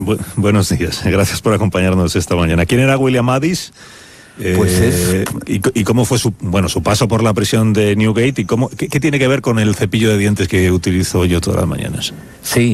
Buenos días, gracias por acompañarnos esta mañana. ¿Quién era William Addis? ¿Y cómo fue su paso por la prisión de Newgate? ¿Y qué tiene que ver con el cepillo de dientes que utilizo yo todas las mañanas? Sí,